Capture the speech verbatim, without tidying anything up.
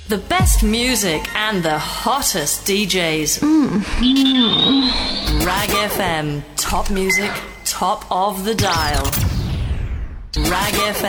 The best music and the hottest D Js. Mm. Rag F M. Top music, top of the dial. Rag F M.